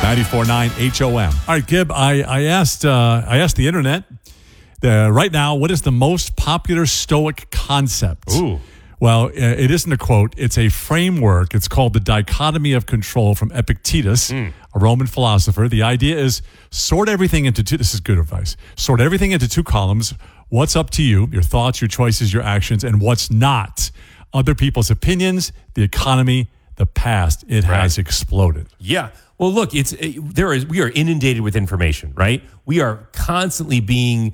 94.9 HOM. All right, Gib, I asked the internet right now, what is the most popular Stoic concept? Ooh. Well, it isn't a quote. It's a framework. It's called the dichotomy of control from Epictetus, a Roman philosopher. The idea is sort everything into two. This is good advice. Sort everything into two columns. What's up to you, your thoughts, your choices, your actions, and what's not. Other people's opinions, the economy, the past. It has exploded. Yeah. Well, look, we are inundated with information, right? We are constantly being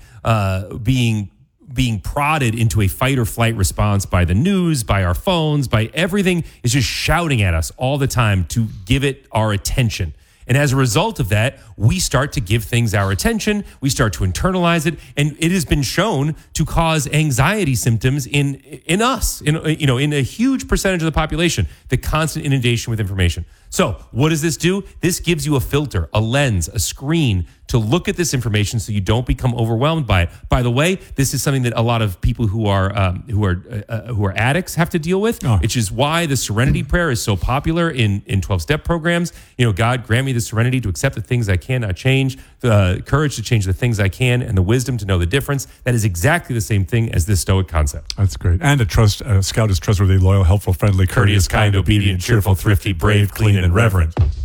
prodded into a fight or flight response by the news, by our phones, by everything is just shouting at us all the time to give it our attention. And as a result of that, we start to give things our attention. We start to internalize it, and it has been shown to cause anxiety symptoms in us, in a huge percentage of the population. The constant inundation with information. So, what does this do? This gives you a filter, a lens, a screen to look at this information, so you don't become overwhelmed by it. By the way, this is something that a lot of people who are addicts have to deal with, which is why the Serenity Prayer is so popular in 12-step programs. God, grant me the serenity to accept the things I cannot change, the courage to change the things I can, and the wisdom to know the difference. That is exactly the same thing as this Stoic concept. That's great. And a scout is trustworthy, loyal, helpful, friendly, courteous, kind, obedient, cheerful, thrifty, brave, clean, and reverent.